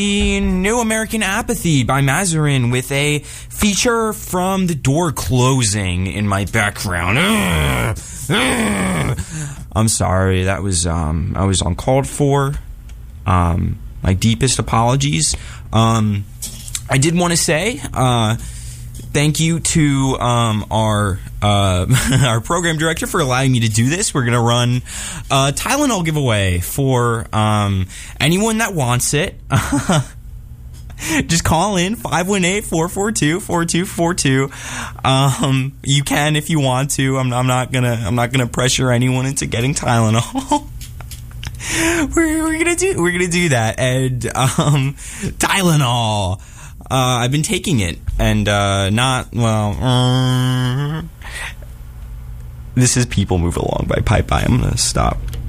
New American Apathy by Mazarin with a feature from the door closing in my background. I'm sorry, that was I was uncalled for. My deepest apologies. I did want to say thank you to our our program director for allowing me to do this. We're going to run a Tylenol giveaway for anyone that wants it. Just call in 518-442-4242. You can if you want to. I'm not gonna pressure anyone into getting Tylenol. we're gonna do that. And Tylenol. I've been taking it, and this is People Move Along by Pipe By. I'm gonna stop.